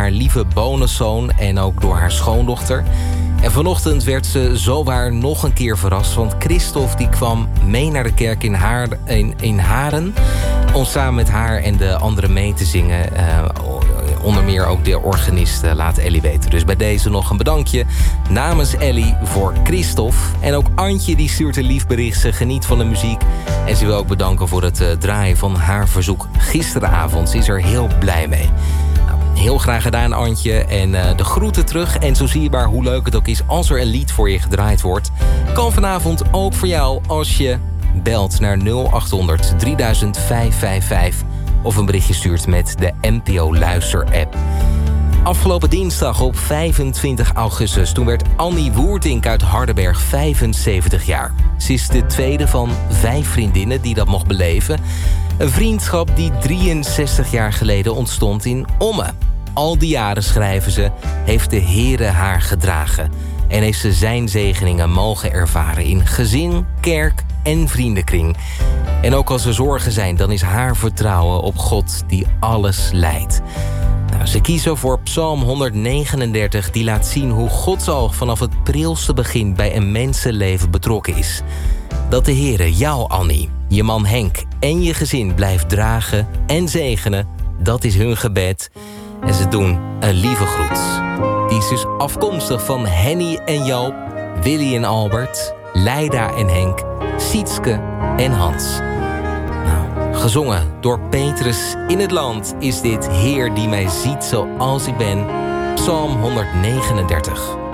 haar lieve bonuszoon en ook door haar schoondochter. En vanochtend werd ze zowaar nog een keer verrast, want Christophe die kwam mee naar de kerk in Haren om samen met haar en de anderen mee te zingen. Onder meer ook de organist laat Ellie weten. Dus bij deze nog een bedankje namens Ellie voor Christophe. En ook Antje die stuurt een lief bericht. Ze geniet van de muziek. En ze wil ook bedanken voor het draaien van haar verzoek gisteravond. Ze is er heel blij mee. Nou, heel graag gedaan, Antje. En de groeten terug. En zo zie je maar hoe leuk het ook is als er een lied voor je gedraaid wordt. Kan vanavond ook voor jou als je belt naar 0800 3555. Of een berichtje stuurt met de NPO Luister-app. Afgelopen dinsdag op 25 augustus... toen werd Annie Woertink uit Hardenberg 75 jaar. Ze is de tweede van 5 vriendinnen die dat mocht beleven. Een vriendschap die 63 jaar geleden ontstond in Ommen. Al die jaren, schrijven ze, heeft de Heere haar gedragen. En heeft ze zijn zegeningen mogen ervaren in gezin, kerk en vriendenkring. En ook als er zorgen zijn, dan is haar vertrouwen op God die alles leidt. Nou, ze kiezen voor Psalm 139, die laat zien hoe Gods oog vanaf het prilste begin bij een mensenleven betrokken is. Dat de Heere jou, Annie, je man Henk en je gezin blijft dragen en zegenen, dat is hun gebed. En ze doen een lieve groet. Die is dus afkomstig van Henny en Joop, Willy en Albert, Leida en Henk, Sietske en Hans. Nou, gezongen door Petrus in het land is dit Heer die mij ziet zoals ik ben. Psalm 139.